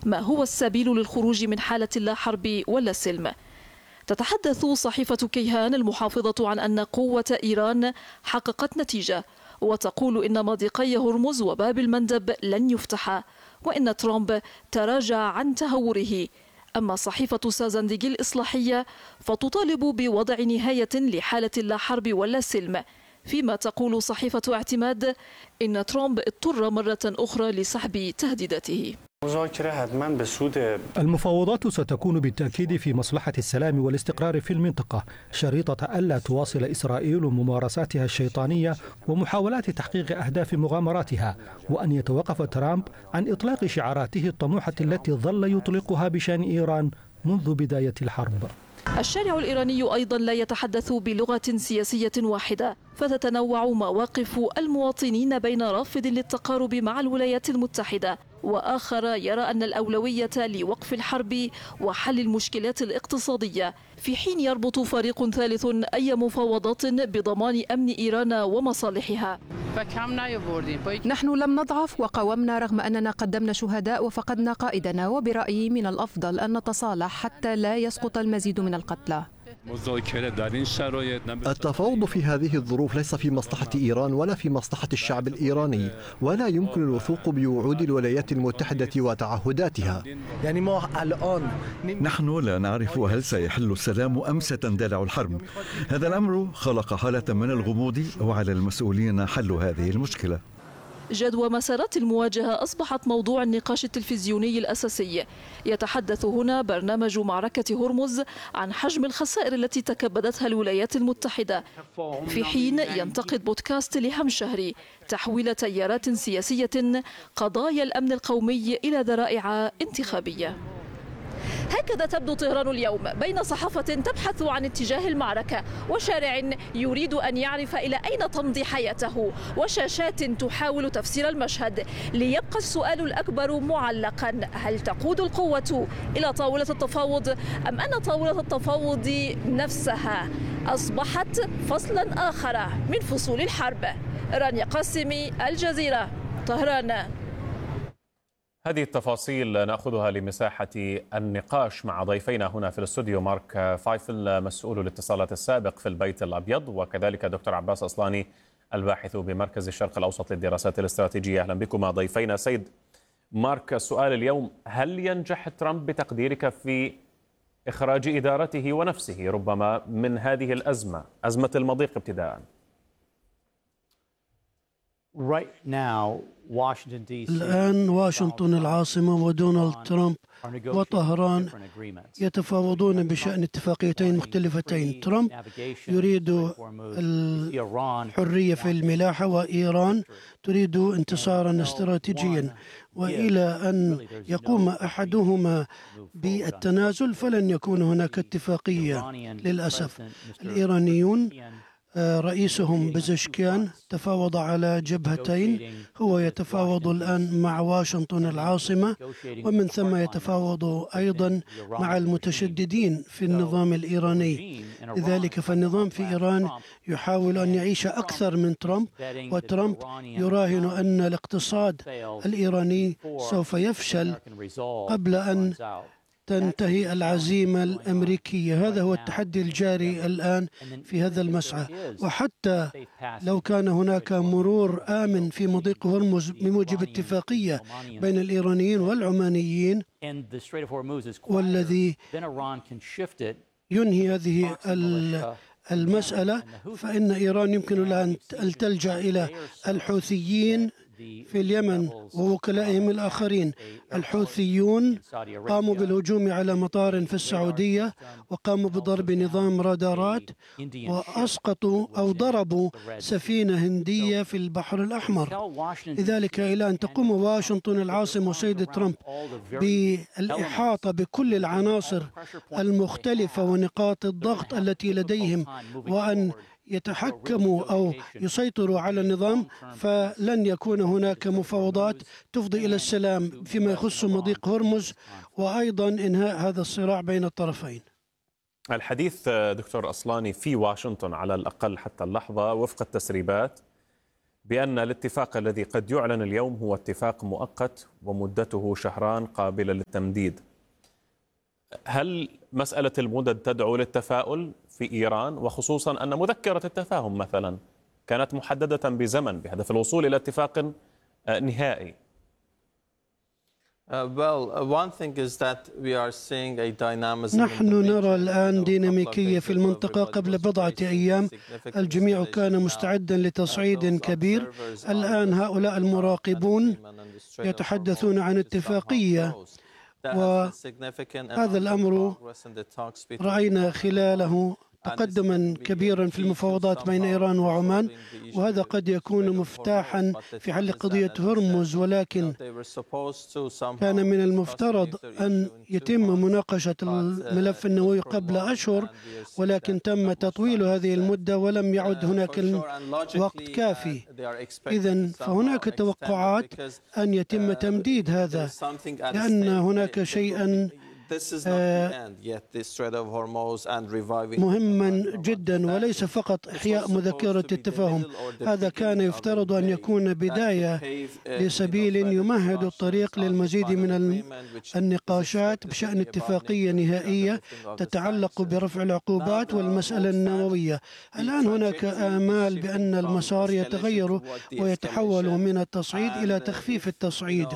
ما هو السبيل للخروج من حالة لا حرب ولا سلم؟ تتحدث صحيفة كيهان المحافظة عن أن قوة إيران حققت نتيجة، وتقول إن مضيقي هرمز وباب المندب لن يفتحا، وإن ترامب تراجع عن تهوره. أما صحيفة سازنديج الإصلاحية فتطالب بوضع نهاية لحالة لا حرب ولا سلم، فيما تقول صحيفة اعتماد إن ترامب اضطر مرة أخرى لسحب تهديداته. المفاوضات ستكون بالتأكيد في مصلحة السلام والاستقرار في المنطقة، شريطة ألا تواصل إسرائيل ممارساتها الشيطانية ومحاولات تحقيق أهداف مغامراتها، وأن يتوقف ترامب عن إطلاق شعاراته الطموحة التي ظل يطلقها بشأن إيران منذ بداية الحرب. الشارع الإيراني أيضا لا يتحدث بلغة سياسية واحدة، فتتنوع مواقف المواطنين بين رافض للتقارب مع الولايات المتحدة وآخر يرى أن الأولوية لوقف الحرب وحل المشكلات الاقتصادية، في حين يربط فريق ثالث أي مفاوضات بضمان أمن إيران ومصالحها. نحن لم نضعف وقاومنا رغم أننا قدمنا شهداء وفقدنا قائدنا، وبرأيي من الأفضل أن نتصالح حتى لا يسقط المزيد من القتلى. التفاوض في هذه الظروف ليس في مصلحة إيران ولا في مصلحة الشعب الإيراني، ولا يمكن الوثوق بوعود الولايات المتحدة وتعهداتها. نحن لا نعرف هل سيحل السلام أم ستندلع الحرب. هذا الأمر خلق حالة من الغموض، وعلى المسؤولين حل هذه المشكلة. جدوى مسارات المواجهة أصبحت موضوع النقاش التلفزيوني الأساسي. يتحدث هنا برنامج معركة هرمز عن حجم الخسائر التي تكبدتها الولايات المتحدة، في حين ينتقد بودكاست لهم شهري تحويل تيارات سياسية قضايا الأمن القومي إلى ذرائع انتخابية. هكذا تبدو طهران اليوم، بين صحافة تبحث عن اتجاه المعركة وشارع يريد أن يعرف إلى أين تمضي حياته، وشاشات تحاول تفسير المشهد. ليبقى السؤال الأكبر معلقا: هل تقود القوة إلى طاولة التفاوض، أم أن طاولة التفاوض نفسها أصبحت فصلا آخر من فصول الحرب؟ رانيا قاسمي، الجزيرة، طهران. هذه التفاصيل نأخذها لمساحة النقاش مع ضيفينا هنا في الاستوديو: مارك فايفل مسؤول الاتصالات السابق في البيت الأبيض، وكذلك دكتور عباس أصلاني الباحث بمركز الشرق الأوسط للدراسات الاستراتيجية. أهلا بكم ضيفينا. سيد مارك، السؤال اليوم: هل ينجح ترامب بتقديرك في إخراج إدارته ونفسه ربما من هذه الأزمة، أزمة المضيق ابتداءً؟ الآن واشنطن العاصمة ودونالد ترامب وطهران يتفاوضون بشأن اتفاقيتين مختلفتين. ترامب يريد الحرية في الملاحة، وإيران تريد انتصارا استراتيجيا، وإلى أن يقوم أحدهما بالتنازل فلن يكون هناك اتفاقية للأسف. الإيرانيون رئيسهم بزشكيان تفاوض على جبهتين، هو يتفاوض الآن مع واشنطن العاصمة، ومن ثم يتفاوض أيضا مع المتشددين في النظام الإيراني. لذلك فالنظام في إيران يحاول أن يعيش أكثر من ترامب، وترامب يراهن أن الاقتصاد الإيراني سوف يفشل قبل أن تنتهي العزيمة الأمريكية. هذا هو التحدي الجاري الآن في هذا المسعى. وحتى لو كان هناك مرور آمن في مضيق هرمز بموجب اتفاقية بين الإيرانيين والعمانيين، والذي ينهي هذه المسألة، فإن إيران يمكن لها أن تلجأ إلى الحوثيين في اليمن ووكلائهم الآخرين. الحوثيون قاموا بالهجوم على مطار في السعودية، وقاموا بضرب نظام رادارات، وأسقطوا أو ضربوا سفينة هندية في البحر الأحمر. لذلك إلى أن تقوم واشنطن العاصمة وسيد ترامب بالإحاطة بكل العناصر المختلفة ونقاط الضغط التي لديهم، وأن يتحكموا أو يسيطروا على النظام، فلن يكون هناك مفاوضات تفضي إلى السلام فيما يخص مضيق هرمز، وأيضا إنهاء هذا الصراع بين الطرفين. الحديث دكتور أصلاني في واشنطن على الأقل حتى اللحظة وفق التسريبات بأن الاتفاق الذي قد يعلن اليوم هو اتفاق مؤقت ومدته شهران قابلة للتمديد. هل مسألة المدد تدعو للتفاؤل في إيران، وخصوصا أن مذكرة التفاهم مثلا كانت محددة بزمن بهدف الوصول إلى اتفاق نهائي؟ نحن نرى الآن ديناميكية في المنطقة. قبل بضعة أيام الجميع كان مستعدا لتصعيد كبير. الآن هؤلاء المراقبون يتحدثون عن اتفاقية، وهذا الأمر رأينا خلاله تقدما كبيرا في المفاوضات بين إيران وعمان، وهذا قد يكون مفتاحا في حل قضية هرمز، ولكن كان من المفترض أن يتم مناقشة الملف النووي قبل أشهر، ولكن تم تطويل هذه المدة ولم يعد هناك وقت كافي. إذن فهناك توقعات أن يتم تمديد هذا، لأن هناك شيئا مهما جدا، وليس فقط إحياء مذكرة التفاهم. هذا كان يفترض أن يكون بداية لسبيل يمهد الطريق للمزيد من النقاشات بشأن اتفاقية نهائية تتعلق برفع العقوبات والمسألة النووية. الآن هناك آمال بأن المسار يتغير ويتحول من التصعيد إلى تخفيف التصعيد،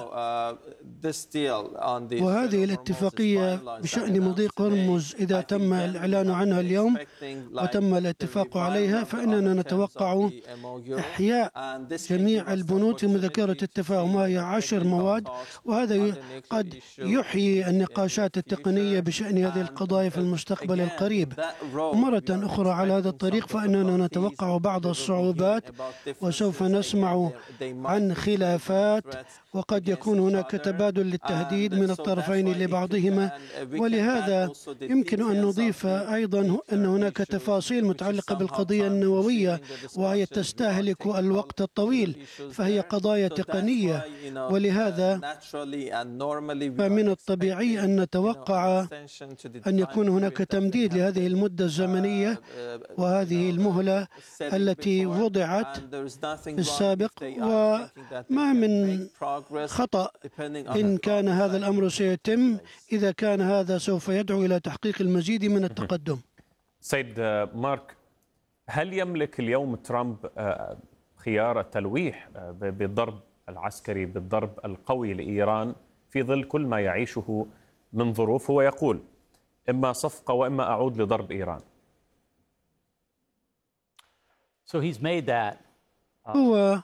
وهذه الاتفاقية بشأن مضيق هرمز إذا تم الإعلان عنها اليوم وتم الاتفاق عليها، فإننا نتوقع إحياء جميع البنود في مذكرة التفاهم، وهي 10 مواد، وهذا قد يحيي النقاشات التقنية بشأن هذه القضايا في المستقبل القريب. مرة أخرى على هذا الطريق فإننا نتوقع بعض الصعوبات، وسوف نسمع عن خلافات، وقد يكون هناك تبادل للتهديد من الطرفين لبعضهما. ولهذا يمكن أن نضيف أيضا أن هناك تفاصيل متعلقة بالقضية النووية، وهي تستهلك الوقت الطويل، فهي قضايا تقنية، ولهذا فمن الطبيعي أن نتوقع أن يكون هناك تمديد لهذه المدة الزمنية وهذه المهلة التي وضعت في السابق، وما من خطأ إن كان هذا الأمر سيتم، إذا كان هذا سوف يدعو إلى تحقيق المزيد من التقدم. سيد مارك، هل يملك اليوم ترامب خيار التلويح بالضرب العسكري، بالضرب القوي لإيران في ظل كل ما يعيشه من ظروف؟ هو يقول إما صفقة وإما أعود لضرب إيران. هو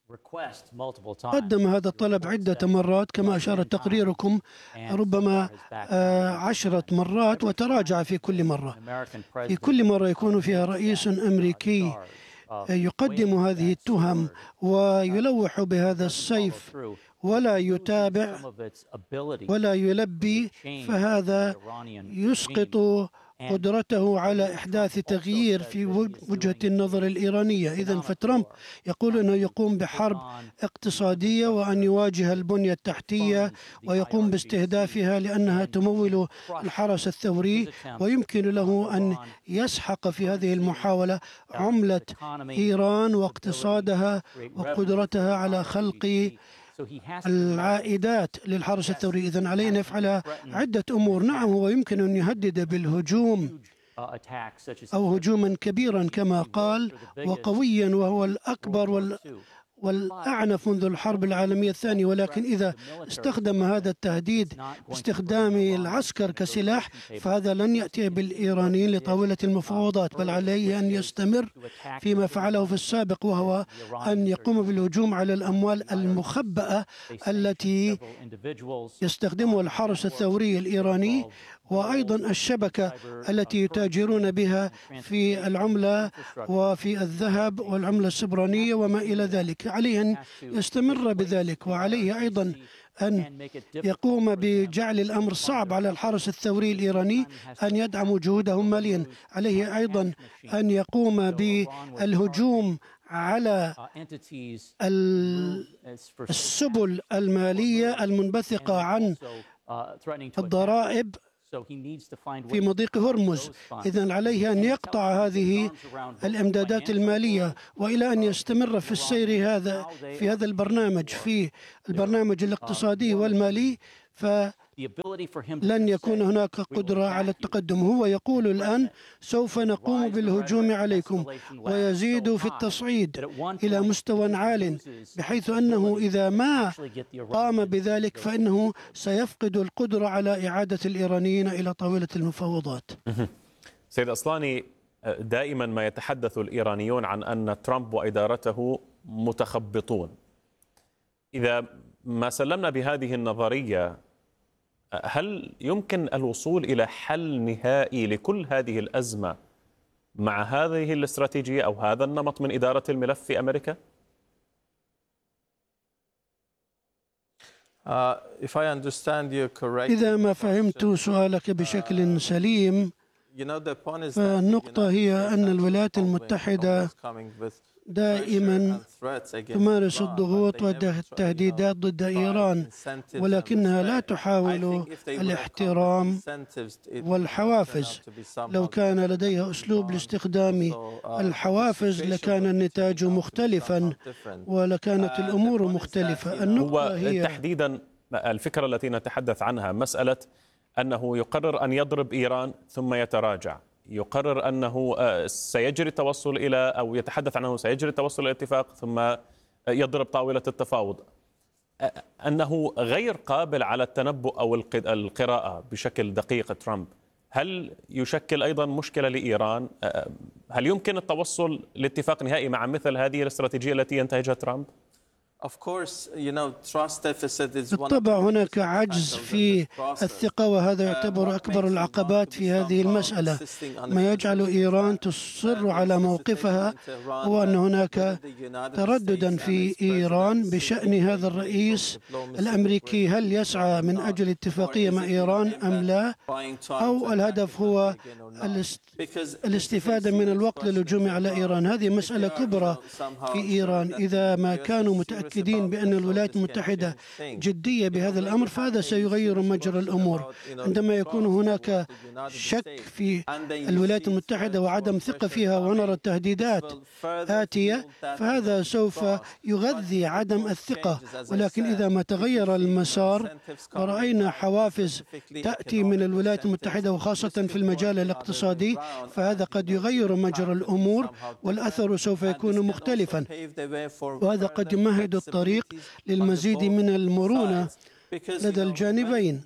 قدم هذا الطلب عدة مرات كما أشار تقريركم، ربما 10 مرات، وتراجع في كل مرة. في كل مرة يكون فيها رئيس أمريكي يقدم هذه التهم ويلوح بهذا السيف ولا يتابع ولا يلبي، فهذا يسقط قدرته على إحداث تغيير في وجهة النظر الإيرانية. إذن فترامب يقول أنه يقوم بحرب اقتصادية وأن يواجه البنية التحتية ويقوم باستهدافها لأنها تمول الحرس الثوري، ويمكن له أن يسحق في هذه المحاولة عملة إيران واقتصادها وقدرتها على خلق العائدات للحرس الثوري. إذن عليه أن يفعل عدة أمور. نعم، هو يمكن أن يهدد بالهجوم أو هجوما كبيرا كما قال وقويا، وهو الأكبر والأعنف منذ الحرب العالمية الثانية، ولكن إذا استخدم هذا التهديد باستخدام العسكر كسلاح فهذا لن يأتي بالإيرانيين لطاولة المفاوضات، بل عليه أن يستمر فيما فعله في السابق، وهو أن يقوم بالهجوم على الأموال المخبأة التي يستخدمها الحرس الثوري الإيراني، وأيضا الشبكة التي يتاجرون بها في العملة وفي الذهب والعملة السبرانية وما إلى ذلك. عليه أن يستمر بذلك، وعليه أيضا أن يقوم بجعل الأمر صعب على الحرس الثوري الإيراني أن يدعم جهودهم ماليا. عليه أيضا أن يقوم بالهجوم على السبل المالية المنبثقة عن الضرائب في مضيق هرمز. إذن عليه أن يقطع هذه الإمدادات المالية، وإلى أن يستمر في السير في هذا البرنامج، في البرنامج الاقتصادي والمالي، فلن يكون هناك قدرة على التقدم. هو يقول الآن سوف نقوم بالهجوم عليكم، ويزيد في التصعيد إلى مستوى عال، بحيث أنه إذا ما قام بذلك فإنه سيفقد القدرة على إعادة الإيرانيين إلى طاولة المفاوضات. سيد أصلاني، دائما ما يتحدث الإيرانيون عن أن ترامب وإدارته متخبطون. إذا ما سلمنا بهذه النظرية، هل يمكن الوصول إلى حل نهائي لكل هذه الأزمة مع هذه الاستراتيجية أو هذا النمط من إدارة الملف في أمريكا؟ إذا ما فهمت سؤالك بشكل سليم، فالنقطة هي أن الولايات المتحدة دائما تمارس الضغوط والتهديدات ضد إيران، ولكنها لا تحاول الاحترام والحوافز. لو كان لديها أسلوب لاستخدام الحوافز لكان النتاج مختلفا ولكانت الأمور مختلفة. النقطة هي تحديدا الفكرة التي نتحدث عنها، مسألة أنه يقرر أن يضرب إيران ثم يتراجع، يقرر أنه سيجري التوصل إلى، أو يتحدث عنه سيجري التوصل إلى اتفاق ثم يضرب طاولة التفاوض، أنه غير قابل على التنبؤ أو القراءة بشكل دقيق. ترامب هل يشكل أيضا مشكلة لإيران؟ هل يمكن التوصل لاتفاق نهائي مع مثل هذه الاستراتيجية التي ينتهجها ترامب؟ بالطبع هناك عجز في الثقة، وهذا يعتبر أكبر العقبات في هذه المسألة. ما يجعل إيران تصر على موقفها هو أن هناك ترددا في إيران بشأن هذا الرئيس الأمريكي، هل يسعى من أجل اتفاقية مع إيران أم لا، أو الهدف هو الاستفادة من الوقت للهجوم على إيران. هذه مسألة كبرى في إيران. إذا ما كانوا متأكدين بأن الولايات المتحدة جدية بهذا الأمر فهذا سيغير مجرى الأمور. عندما يكون هناك شك في الولايات المتحدة وعدم ثقة فيها ونرى التهديدات آتية، فهذا سوف يغذي عدم الثقة. ولكن إذا ما تغير المسار ورأينا حوافز تأتي من الولايات المتحدة وخاصة في المجال الاقتصادي، فهذا قد يغير مجرى الأمور والأثر سوف يكون مختلفا، وهذا قد يمهد الطريق للمزيد من المرونة لدى الجانبين،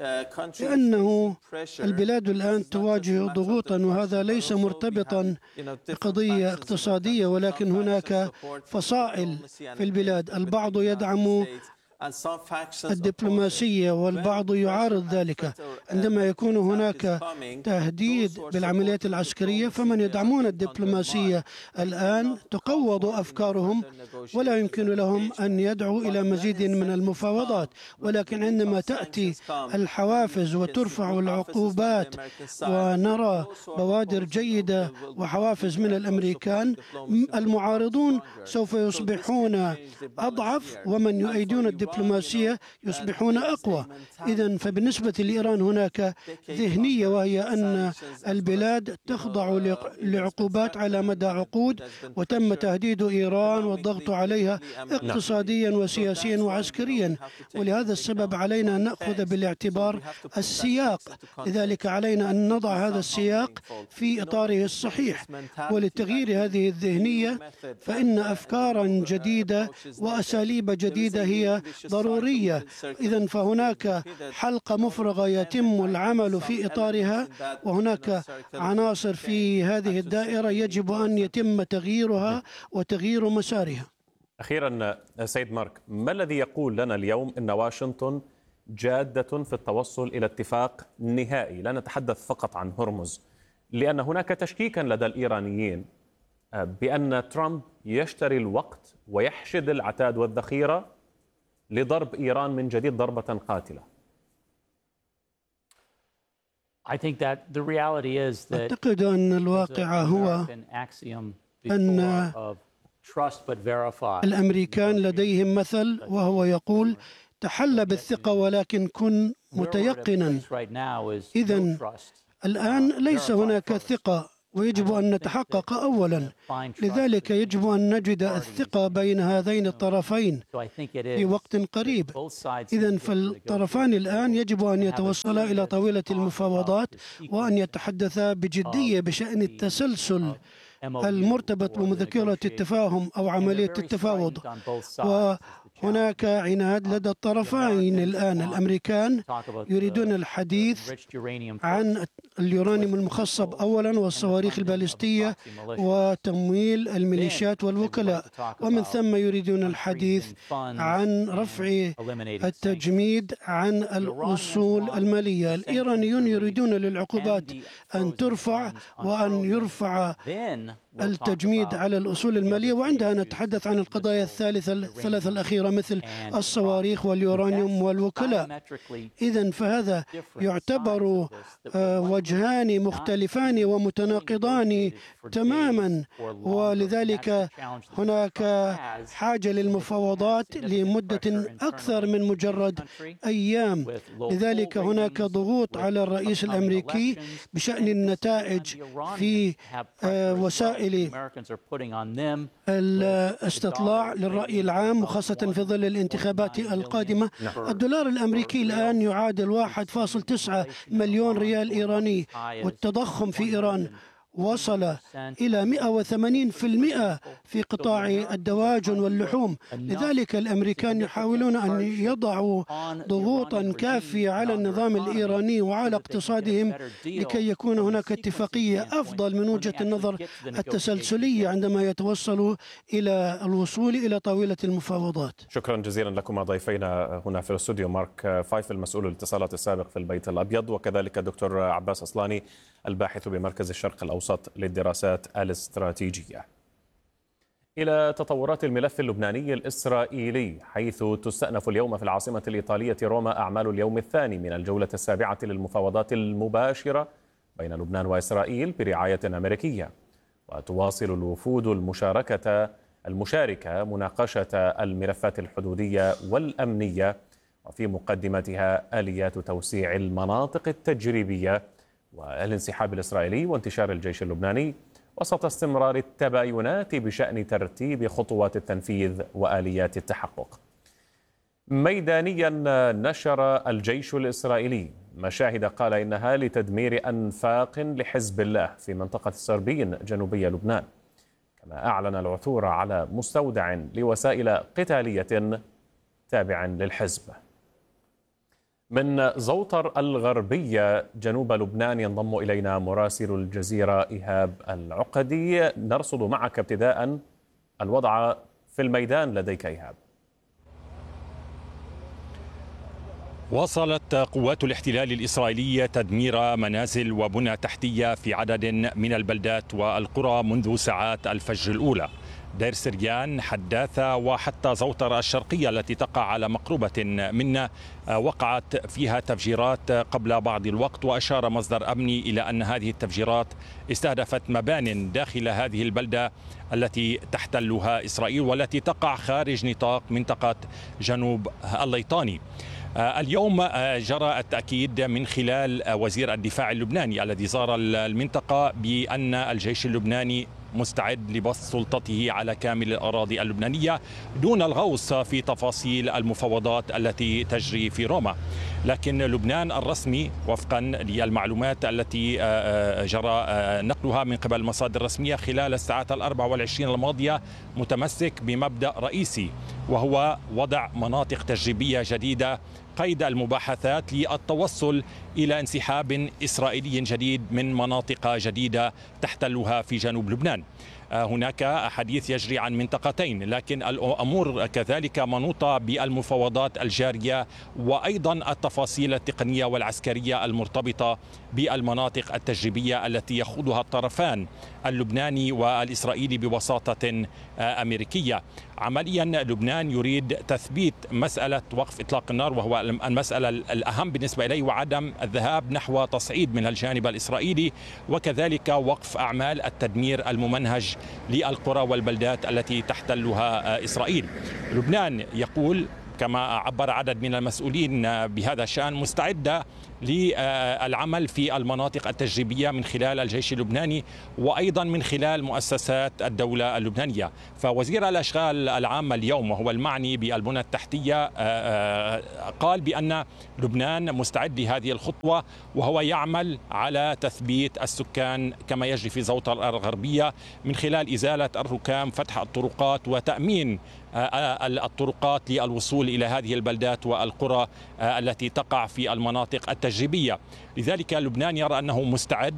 لأنه البلاد الآن تواجه ضغوطا، وهذا ليس مرتبطا بقضية اقتصادية، ولكن هناك فصائل في البلاد. البعض يدعم الدبلوماسية والبعض يعارض ذلك. عندما يكون هناك تهديد بالعمليات العسكرية فمن يدعمون الدبلوماسية الآن تقوض أفكارهم ولا يمكن لهم أن يدعوا إلى مزيد من المفاوضات. ولكن عندما تأتي الحوافز وترفع العقوبات ونرى بوادر جيدة وحوافز من الأمريكان، المعارضون سوف يصبحون أضعف ومن يؤيدون الدبلوماسية يصبحون أقوى. إذن فبالنسبة لإيران هناك ذهنية، وهي أن البلاد تخضع لعقوبات على مدى عقود، وتم تهديد إيران والضغط عليها اقتصاديا وسياسيا وعسكريا. ولهذا السبب علينا أن نأخذ بالاعتبار السياق، لذلك علينا أن نضع هذا السياق في إطاره الصحيح. ولتغيير هذه الذهنية فإن أفكارا جديدة وأساليب جديدة هي ضرورية. إذن فهناك حلقة مفرغة يتم العمل في إطارها، وهناك عناصر في هذه الدائرة يجب أن يتم تغييرها وتغيير مسارها. أخيرا سيد مارك، ما الذي يقول لنا اليوم أن واشنطن جادة في التوصل إلى اتفاق نهائي؟ لا نتحدث فقط عن هرمز، لأن هناك تشكيكا لدى الإيرانيين بأن ترامب يشتري الوقت ويحشد العتاد والذخيرة لضرب إيران من جديد ضربة قاتلة. أعتقد أن الواقع هو أن الأمريكان لديهم مثل، وهو يقول: تحلى بالثقة ولكن كن متيقنا. إذن الآن ليس هناك ثقة ويجب أن نتحقق أولا، لذلك يجب أن نجد الثقة بين هذين الطرفين في وقت قريب. إذن فالطرفان الآن يجب أن يتوصلا إلى طاولة المفاوضات وأن يتحدثا بجدية بشأن التسلسل المرتبط بمذكرة التفاهم أو عملية التفاوض. وهناك عناد لدى الطرفين الآن. الأمريكان يريدون الحديث عن اليورانيوم المخصب أولا والصواريخ البالستية وتمويل الميليشيات والوكلاء، ومن ثم يريدون الحديث عن رفع التجميد عن الأصول المالية. الإيرانيون يريدون للعقوبات أن ترفع وأن يرفع التجميد على الأصول المالية، وعندها نتحدث عن القضايا الثلاثة الأخيرة مثل الصواريخ واليورانيوم والوكلاء. إذن فهذا يعتبر وجهان مختلفان ومتناقضان تماما، ولذلك هناك حاجة للمفاوضات لمدة أكثر من مجرد أيام. لذلك هناك ضغوط على الرئيس الأمريكي بشأن النتائج في وسائل الاستطلاع للرأي العام، وخاصة في ظل الانتخابات القادمة. الدولار الأمريكي الآن يعادل 1.9 مليون ريال إيراني، والتضخم في إيران وصل إلى 180% في قطاع الدواجن واللحوم. لذلك الأمريكان يحاولون أن يضعوا ضغوطا كافية على النظام الإيراني وعلى اقتصادهم لكي يكون هناك اتفاقية أفضل من وجهة النظر التسلسلية عندما يتوصلوا إلى الوصول إلى طاولة المفاوضات. شكرا جزيلا لكم ضيفينا هنا في الاستوديو، مارك فايفل مسؤول الاتصالات السابق في البيت الأبيض، وكذلك دكتور عباس أصلاني الباحث بمركز الشرق الأوسط للدراسات الاستراتيجية. إلى تطورات الملف اللبناني الإسرائيلي، حيث تستأنف اليوم في العاصمة الإيطالية روما أعمال اليوم الثاني من الجولة السابعة للمفاوضات المباشرة بين لبنان وإسرائيل برعاية أمريكية. وتواصل الوفود المشاركة مناقشة الملفات الحدودية والأمنية، وفي مقدمتها آليات توسيع المناطق التجريبية والانسحاب الإسرائيلي وانتشار الجيش اللبناني، وسط استمرار التباينات بشأن ترتيب خطوات التنفيذ وآليات التحقق. ميدانيا، نشر الجيش الإسرائيلي مشاهد قال إنها لتدمير أنفاق لحزب الله في منطقة السربين جنوبي لبنان، كما أعلن العثور على مستودع لوسائل قتالية تابع للحزب. من زوطر الغربية جنوب لبنان ينضم إلينا مراسل الجزيرة إيهاب العقدي. نرصد معك ابتداء الوضع في الميدان لديك إيهاب. واصلت قوات الاحتلال الإسرائيلي تدمير منازل وبنى تحتية في عدد من البلدات والقرى منذ ساعات الفجر الأولى. دير سريان، حداثة، وحتى زوطر الشرقية التي تقع على مقربة منا وقعت فيها تفجيرات قبل بعض الوقت، وأشار مصدر أمني إلى أن هذه التفجيرات استهدفت مبان داخل هذه البلدة التي تحتلها إسرائيل والتي تقع خارج نطاق منطقة جنوب الليطاني. اليوم جرى التأكيد من خلال وزير الدفاع اللبناني الذي زار المنطقة بأن الجيش اللبناني مستعد لبسط سلطته على كامل الأراضي اللبنانية دون الغوص في تفاصيل المفاوضات التي تجري في روما. لكن لبنان الرسمي وفقا للمعلومات التي جرى نقلها من قبل مصادر رسمية خلال الساعات 24 الماضية متمسك بمبدأ رئيسي، وهو وضع مناطق تجريبية جديدة قيد المباحثات للتوصل إلى انسحاب إسرائيلي جديد من مناطق جديدة تحتلها في جنوب لبنان. هناك حديث يجري عن منطقتين، لكن الأمور كذلك منوطة بالمفاوضات الجارية وأيضا التفاصيل التقنية والعسكرية المرتبطة بالمناطق التجريبية التي يخوضها الطرفان اللبناني والإسرائيلي بوساطة أمريكية. عمليا لبنان يريد تثبيت مسألة وقف إطلاق النار، وهو المسألة الأهم بالنسبة إليه، وعدم الذهاب نحو تصعيد من الجانب الإسرائيلي، وكذلك وقف أعمال التدمير الممنهج للقرى والبلدات التي تحتلها إسرائيل. لبنان يقول كما عبر عدد من المسؤولين بهذا الشأن مستعدة للعمل في المناطق التجريبية من خلال الجيش اللبناني وأيضا من خلال مؤسسات الدولة اللبنانية. فوزير الأشغال العامة اليوم وهو المعني بالبنى التحتية قال بأن لبنان مستعد لهذه الخطوة، وهو يعمل على تثبيت السكان كما يجري في زوطة الغربية من خلال إزالة الركام، فتح الطرقات وتأمين الطرقات للوصول إلى هذه البلدات والقرى التي تقع في المناطق التجريبية. لذلك لبنان يرى أنه مستعد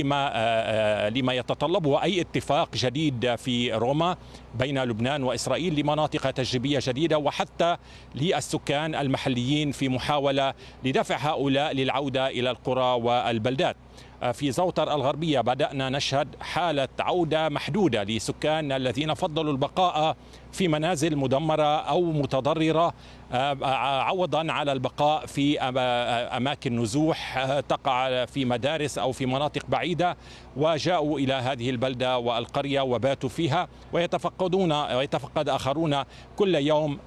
لما يتطلبه أي اتفاق جديد في روما بين لبنان وإسرائيل لمناطق تجريبية جديدة، وحتى للسكان المحليين في محاولة لدفع هؤلاء للعودة إلى القرى والبلدات. في زوطر الغربية بدأنا نشهد حالة عودة محدودة لسكان الذين فضلوا البقاء في منازل مدمرة أو متضررة عوضا على البقاء في أماكن نزوح تقع في مدارس أو في مناطق بعيدة، وجاءوا إلى هذه البلدة والقرية وباتوا فيها، ويتفقد آخرون كل يوم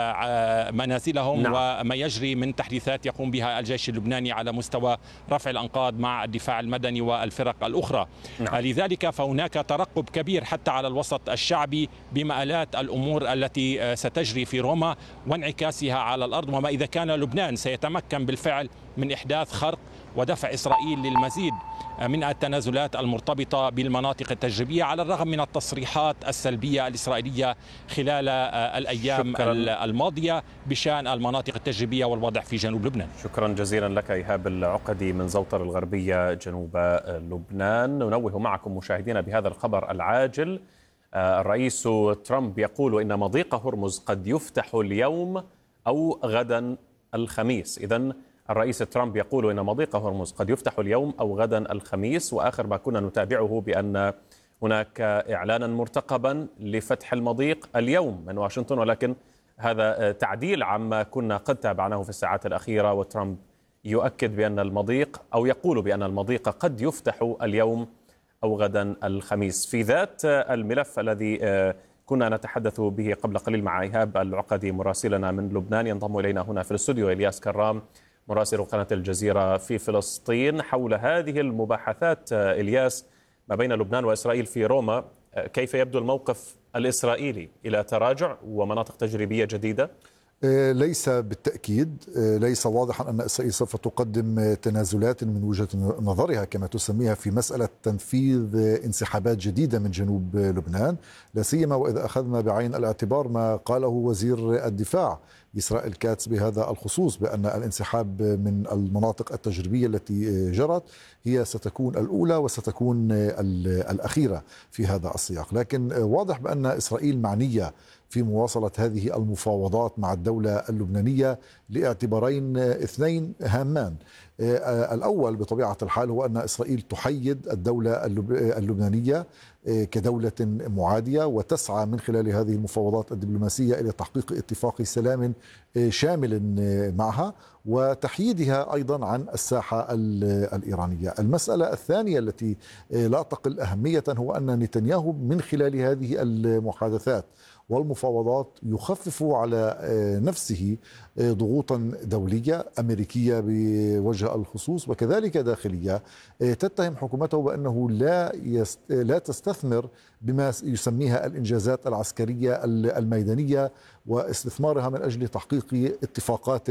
منازلهم. نعم. وما يجري من تحديثات يقوم بها الجيش اللبناني على مستوى رفع الأنقاض مع الدفاع المدني والفرق الأخرى. نعم. لذلك فهناك ترقب كبير حتى على الوسط الشعبي بمآلات الأمور التي ستجري في روما وانعكاسها على الأرض، وما إذا كان لبنان سيتمكن بالفعل من إحداث خرق ودفع إسرائيل للمزيد من التنازلات المرتبطة بالمناطق التجريبية على الرغم من التصريحات السلبية الإسرائيلية خلال الأيام الماضية بشأن المناطق التجريبية والوضع في جنوب لبنان. شكرا جزيلا لك إيهاب العقدي من زوطر الغربية جنوب لبنان. ننوه معكم مشاهدينا بهذا الخبر العاجل. الرئيس ترامب يقول إن مضيق هرمز قد يفتح اليوم أو غدا الخميس. إذن الرئيس ترامب يقول إن مضيق هرمز قد يفتح اليوم أو غدا الخميس، وآخر ما كنا نتابعه بأن هناك إعلانا مرتقبا لفتح المضيق اليوم من واشنطن، ولكن هذا تعديل عما كنا قد تابعناه في الساعات الأخيرة، وترامب يؤكد بأن المضيق أو يقول بأن المضيق قد يفتح اليوم أو غدا الخميس. في ذات الملف الذي كنا نتحدث به قبل قليل مع إيهاب العقدي مراسلنا من لبنان، ينضم إلينا هنا في الاستوديو إلياس كرام مراسل قناة الجزيرة في فلسطين حول هذه المباحثات. إلياس، ما بين لبنان وإسرائيل في روما، كيف يبدو الموقف الإسرائيلي إلى تراجع ومناطق تجريبية جديدة؟ ليس بالتأكيد، ليس واضحا أن إسرائيل سوف تقدم تنازلات من وجهة نظرها كما تسميها في مسألة تنفيذ انسحابات جديدة من جنوب لبنان، لا سيما وإذا أخذنا بعين الاعتبار ما قاله وزير الدفاع إسرائيل كاتس بهذا الخصوص، بأن الانسحاب من المناطق التجريبية التي جرت هي ستكون الأولى وستكون الأخيرة في هذا السياق. لكن واضح بأن إسرائيل معنية في مواصلة هذه المفاوضات مع الدولة اللبنانية لاعتبارين اثنين هامان. الأول بطبيعة الحال هو أن إسرائيل تحيد الدولة اللبنانية كدولة معادية، وتسعى من خلال هذه المفاوضات الدبلوماسية إلى تحقيق اتفاق سلام شامل معها وتحييدها أيضا عن الساحة الإيرانية. المسألة الثانية التي لا تقل أهمية هو أن نتنياهو من خلال هذه المحادثات والمفاوضات يخفف على نفسه ضغوطا دولية أمريكية بوجه الخصوص وكذلك داخلية تتهم حكومته بأنه لا تستثمر بما يسميها الإنجازات العسكرية الميدانية واستثمارها من أجل تحقيق اتفاقات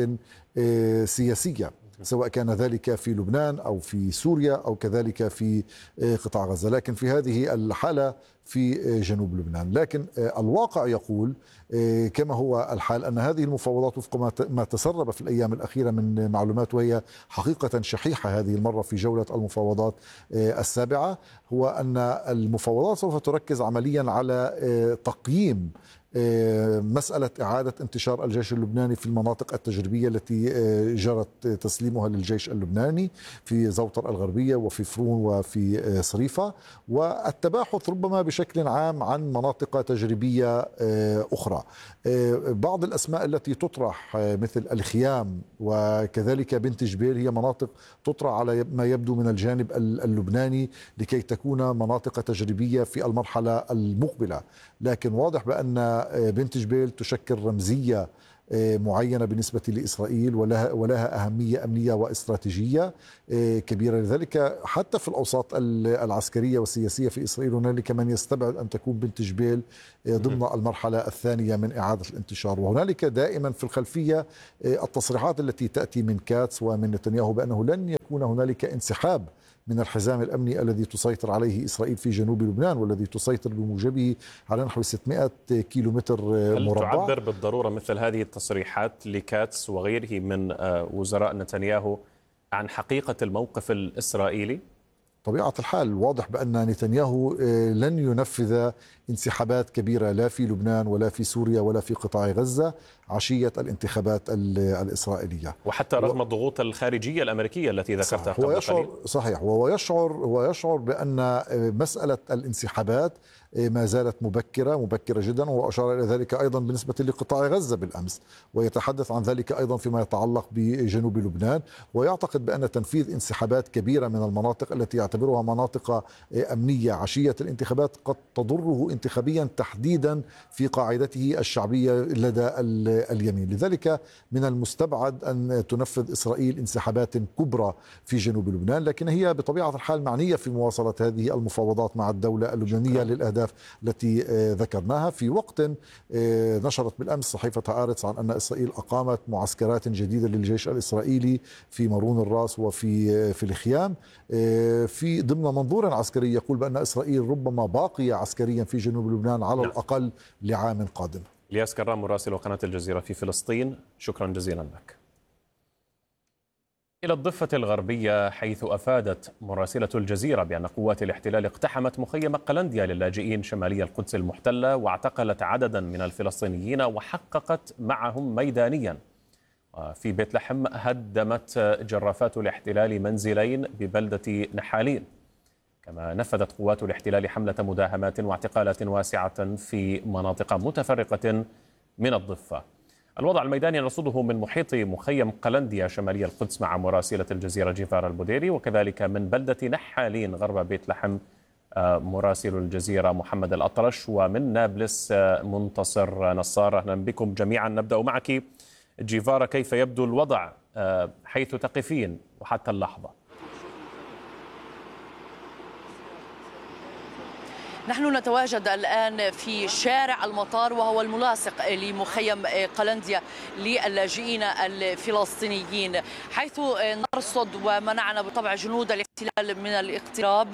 سياسية، سواء كان ذلك في لبنان أو في سوريا أو كذلك في قطاع غزة، لكن في هذه الحالة في جنوب لبنان. لكن الواقع يقول كما هو الحال أن هذه المفاوضات وفق ما تسرب في الأيام الأخيرة من معلومات، وهي حقيقة شحيحة هذه المرة في جولة المفاوضات السابعة، هو أن المفاوضات سوف تركز عمليا على تقييم مسألة إعادة انتشار الجيش اللبناني في المناطق التجريبية التي جرت تسليمها للجيش اللبناني في زوطر الغربية وفي فرون وفي صريفة، والتباحث ربما بشكل عام عن مناطق تجريبية أخرى. بعض الأسماء التي تطرح مثل الخيام وكذلك بنت جبيل هي مناطق تطرح على ما يبدو من الجانب اللبناني لكي تكون مناطق تجريبية في المرحلة المقبلة، لكن واضح بأن بنت جبيل تشكل رمزية معينة بالنسبة لإسرائيل ولها أهمية أمنية واستراتيجية كبيرة. لذلك حتى في الأوساط العسكرية والسياسية في إسرائيل هنالك من يستبعد أن تكون بنت جبيل ضمن المرحلة الثانية من إعادة الانتشار. وهنالك دائما في الخلفية التصريحات التي تأتي من كاتس ومن نتنياهو بأنه لن يكون هنالك انسحاب من الحزام الأمني الذي تسيطر عليه إسرائيل في جنوب لبنان، والذي تسيطر بموجبه على نحو 600 كيلومتر مربع. هل تعبر بالضرورة مثل هذه التصريحات لكاتس وغيره من وزراء نتنياهو عن حقيقة الموقف الإسرائيلي؟ طبيعة الحال واضح بأن نتنياهو لن ينفذ انسحابات كبيرة لا في لبنان ولا في سوريا ولا في قطاع غزة عشية الانتخابات الإسرائيلية، وحتى رغم الضغوط الخارجية الأمريكية التي ذكرتها قبل قليل. صحيح، وهو يشعر بأن مسألة الانسحابات ما زالت مبكرة جدا، وأشار إلى ذلك أيضا بالنسبة لقطاع غزة بالأمس، ويتحدث عن ذلك أيضا فيما يتعلق بجنوب لبنان، ويعتقد بأن تنفيذ انسحابات كبيرة من المناطق التي يعتبرها مناطق أمنية عشية الانتخابات قد تضره انتخابيا تحديدا في قاعدته الشعبية لدى اليمين. لذلك من المستبعد أن تنفذ إسرائيل انسحابات كبرى في جنوب لبنان، لكن هي بطبيعة الحال معنية في مواصلة هذه المفاوضات مع الدولة اللبنانية للأهداف التي ذكرناها. في وقت نشرت بالأمس صحيفة هآرتس عن أن إسرائيل أقامت معسكرات جديدة للجيش الإسرائيلي في مارون الراس وفي الخيام في ضمن منظور عسكري يقول بأن إسرائيل ربما باقية عسكريا في جنوب لبنان على الأقل لعام قادم. الياس كرام مراسل قناة الجزيرة في فلسطين، شكرا جزيلا لك. إلى الضفة الغربية، حيث أفادت مراسلة الجزيرة بأن قوات الاحتلال اقتحمت مخيم قلنديا للاجئين شمالي القدس المحتلة، واعتقلت عددا من الفلسطينيين وحققت معهم ميدانيا. في بيت لحم هدمت جرافات الاحتلال منزلين ببلدة نحالين. كما نفذت قوات الاحتلال حملة مداهمات واعتقالات واسعة في مناطق متفرقة من الضفة. الوضع الميداني نرصده من محيط مخيم قلنديا شمالي القدس مع مراسلة الجزيرة جيفار البوديري، وكذلك من بلدة نحالين غرب بيت لحم مراسل الجزيرة محمد الأطرش، ومن نابلس منتصر نصار. أهلا بكم جميعا. نبدأ معك جيفار، كيف يبدو الوضع حيث تقفين وحتى اللحظة؟ نحن نتواجد الآن في شارع المطار، وهو الملاصق لمخيم قلنديا للاجئين الفلسطينيين، حيث نرصد ومنعنا بالطبع جنود الاحتلال من الاقتراب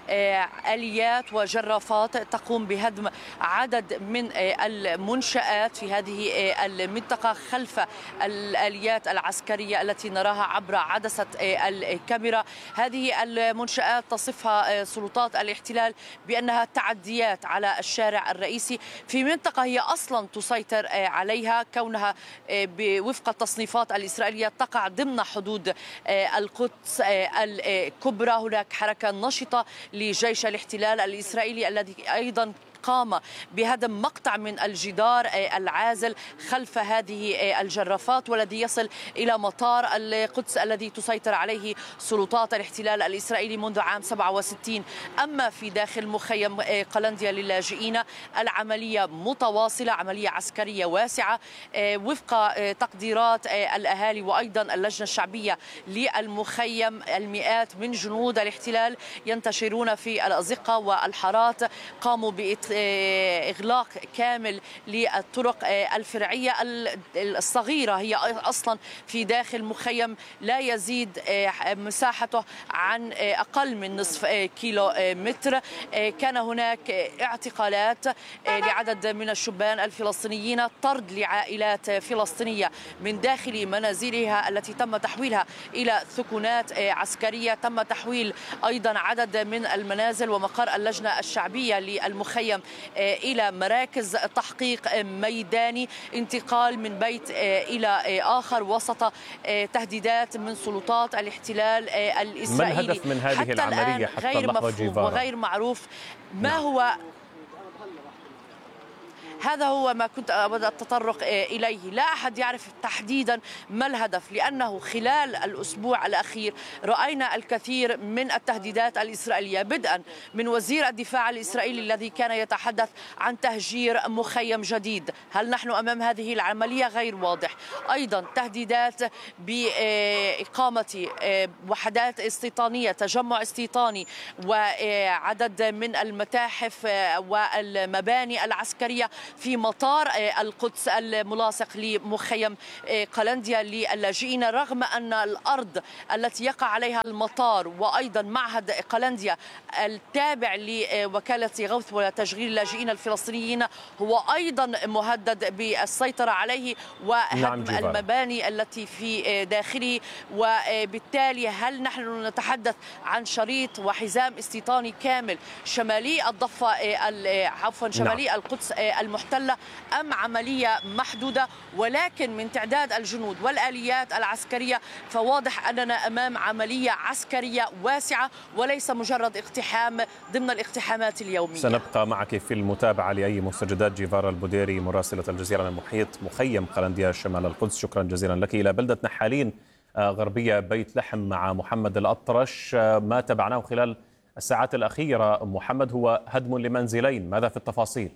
آليات وجرافات تقوم بهدم عدد من المنشآت في هذه المنطقة خلف الآليات العسكرية التي نراها عبر عدسة الكاميرا. هذه المنشآت تصفها سلطات الاحتلال بأنها تعديات على الشارع الرئيسي في منطقة هي أصلا تسيطر عليها، كونها وفق التصنيفات الإسرائيلية تقع ضمن حدود القدس الكبرى. هناك حركة نشطة لجيش الاحتلال الإسرائيلي الذي أيضا قام بهدم مقطع من الجدار العازل خلف هذه الجرافات، والذي يصل إلى مطار القدس الذي تسيطر عليه سلطات الاحتلال الإسرائيلي منذ عام 67. أما في داخل مخيم قلنديا للاجئين العملية متواصلة، عملية عسكرية واسعة وفق تقديرات الأهالي وأيضا اللجنة الشعبية للمخيم. المئات من جنود الاحتلال ينتشرون في الأزقة والحارات، قاموا إغلاق كامل للطرق الفرعية الصغيرة، هي أصلا في داخل مخيم لا يزيد مساحته عن أقل من نصف كيلو متر. كان هناك اعتقالات لعدد من الشبان الفلسطينيين، طرد لعائلات فلسطينية من داخل منازلها التي تم تحويلها إلى ثكنات عسكرية. تم تحويل أيضا عدد من المنازل ومقر اللجنة الشعبية للمخيم إلى مراكز تحقيق ميداني، انتقال من بيت إلى آخر وسط تهديدات من سلطات الاحتلال الإسرائيلي. ما الهدف من هذه العملية حتى غير اللحظة مفهوم جيفارا؟ وغير معروف ما هو هذا هو ما كنت أود التطرق إليه. لا أحد يعرف تحديدا ما الهدف، لأنه خلال الأسبوع الأخير رأينا الكثير من التهديدات الإسرائيلية، بدءا من وزير الدفاع الإسرائيلي الذي كان يتحدث عن تهجير مخيم جديد. هل نحن أمام هذه العملية؟ غير واضح. أيضا تهديدات بإقامة وحدات استيطانية، تجمع استيطاني وعدد من المتاحف والمباني العسكرية في مطار القدس الملاصق لمخيم قلنديا للاجئين، رغم أن الأرض التي يقع عليها المطار وأيضا معهد قلنديا التابع لوكالة غوث وتشغيل اللاجئين الفلسطينيين هو أيضا مهدد بالسيطرة عليه وهدم المباني التي في داخله. وبالتالي هل نحن نتحدث عن شريط وحزام استيطاني كامل شمالي الضفة شمالي القدس المحتلة، أم عملية محدودة؟ ولكن من تعداد الجنود والآليات العسكرية فواضح أننا أمام عملية عسكرية واسعة وليس مجرد اقتحام ضمن الاقتحامات اليومية. سنبقى معك في المتابعة لأي مستجدات. جيفارا البوديري مراسلة الجزيرة من محيط مخيم قلنديا شمال القدس، شكرا جزيلا لك. إلى بلدة نحالين غربية بيت لحم مع محمد الأطرش. ما تابعناه خلال الساعات الأخيرة محمد هو هدم لمنزلين، ماذا في التفاصيل؟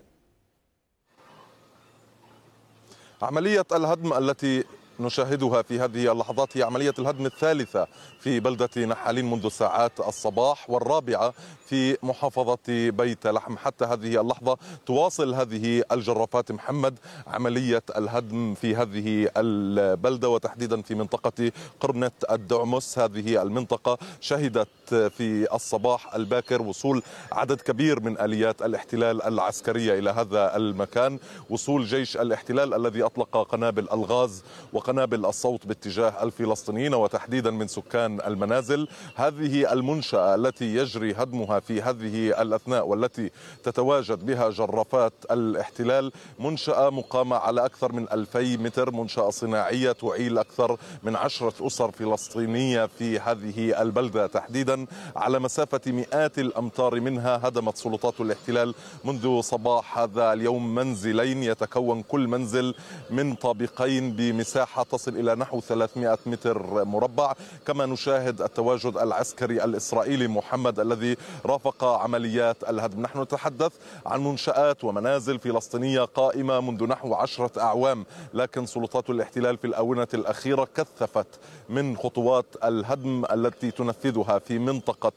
عملية الهدم التي نشاهدها في هذه اللحظات هي عملية الهدم الثالثة في بلدة نحالين منذ ساعات الصباح، والرابعة في محافظة بيت لحم. حتى هذه اللحظة تواصل هذه الجرافات محمد عملية الهدم في هذه البلدة، وتحديدا في منطقة قرنة الدعمس. هذه المنطقة شهدت في الصباح الباكر وصول عدد كبير من آليات الاحتلال العسكرية إلى هذا المكان، وصول جيش الاحتلال الذي أطلق قنابل الغاز وقنابل الصوت باتجاه الفلسطينيين وتحديدا من سكان المنازل. هذه المنشأة التي يجري هدمها في هذه الأثناء والتي تتواجد بها جرافات الاحتلال منشأة مقامة على أكثر من 2000 متر، منشأة صناعية تعيل أكثر من 10 أسر فلسطينية في هذه البلدة تحديدا على مسافة مئات الأمتار منها. هدمت سلطات الاحتلال منذ صباح هذا اليوم منزلين، يتكون كل منزل من طابقين بمساحة تصل إلى نحو 300 متر مربع. كما نشاهد التواجد العسكري الإسرائيلي محمد الذي رافق عمليات الهدم. نحن نتحدث عن منشآت ومنازل فلسطينية قائمة منذ نحو 10 أعوام، لكن سلطات الاحتلال في الآونة الأخيرة كثفت من خطوات الهدم التي تنفذها في منطقة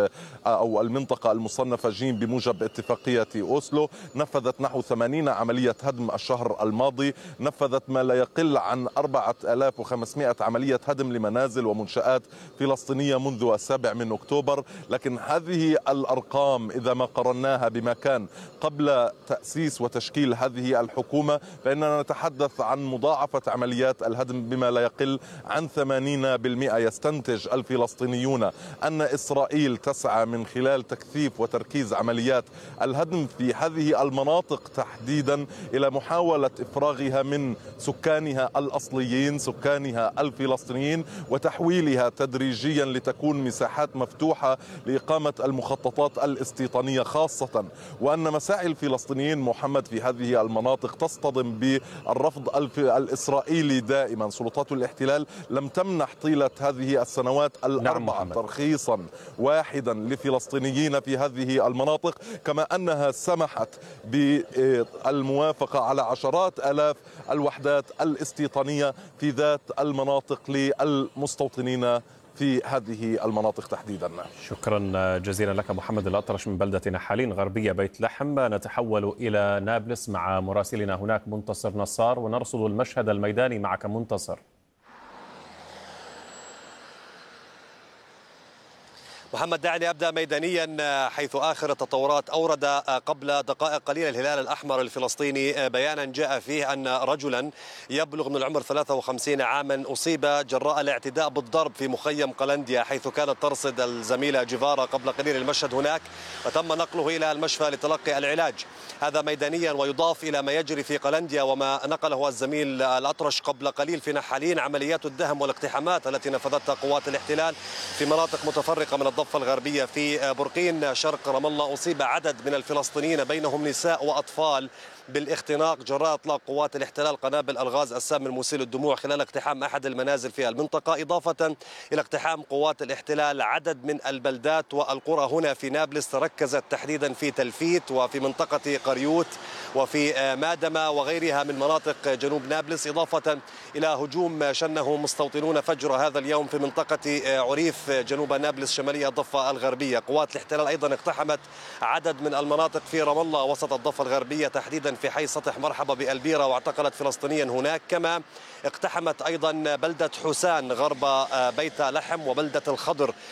أو المنطقة المصنفة جيم بموجب اتفاقية أوسلو. نفذت نحو 80 عملية هدم الشهر الماضي، نفذت ما لا يقل عن 4500 عملية هدم لمنازل ومنشآت فلسطينية منذ 7 أكتوبر. لكن هذه الأرقام إذا ما قرناها بما كان قبل تأسيس وتشكيل هذه الحكومة فإننا نتحدث عن مضاعفة عمليات الهدم بما لا يقل عن 80%. يستنتج الفلسطينيون أن إسرائيل تسعى من خلال تكثيف وتركيز عمليات الهدم في هذه المناطق تحديدا إلى محاولة إفراغها من سكانها الأصليين، سكانها الفلسطينيين، وتحويلها تدريجيا لتكون مساحات مفتوحة لإقامة المخططات الاستيطانية، خاصة وأن مساعي الفلسطينيين محمد في هذه المناطق تصطدم بالرفض الإسرائيلي دائما. سلطات الاحتلال لم تمنح طيلة هذه السنوات الأربعة ترخيصا واحدا لفلسطينيين في هذه المناطق، كما أنها سمحت بالموافقة على عشرات آلاف الوحدات الاستيطانية في ذات المناطق للمستوطنين في هذه المناطق تحديدا. شكرا جزيلا لك محمد الأطرش من بلدة نحالين غربية بيت لحم. نتحول إلى نابلس مع مراسلنا هناك منتصر نصار ونرصد المشهد الميداني معك منتصر. محمد دعني أبدأ ميدانيا، حيث آخر التطورات أورد قبل دقائق قليلة الهلال الأحمر الفلسطيني بيانا جاء فيه أن رجلا يبلغ من العمر 53 عاما أصيب جراء الاعتداء بالضرب في مخيم قلنديا، حيث كانت ترصد الزميلة جيفارا قبل قليل المشهد هناك، وتم نقله إلى المشفى لتلقي العلاج. هذا ميدانيا، ويضاف إلى ما يجري في قلنديا وما نقله الزميل الأطرش قبل قليل في نحالين عمليات الدهم والاقتحامات التي نفذتها قوات الاحتلال في مناطق متفرقة من الضفة الضفة الغربية في برقين شرق رام الله أصيب عدد من الفلسطينيين بينهم نساء وأطفال بالاختناق جراء اطلاق قوات الاحتلال قنابل الغاز السام المسيل الدموع خلال اقتحام احد المنازل في المنطقه، اضافه الى اقتحام قوات الاحتلال عدد من البلدات والقرى هنا في نابلس، تركزت تحديدا في تلفيت وفي منطقه قريوت وفي مادمه وغيرها من مناطق جنوب نابلس، اضافه الى هجوم شنه مستوطنون فجر هذا اليوم في منطقه عريف جنوب نابلس شماليه الضفه الغربيه. قوات الاحتلال ايضا اقتحمت عدد من المناطق في رام الله وسط الضفه الغربيه تحديدا في حي سطح مرحبا بالبيرة واعتقلت فلسطينيا هناك، كما اقتحمت أيضا بلدة حسان غرب بيت لحم وبلدة الخضر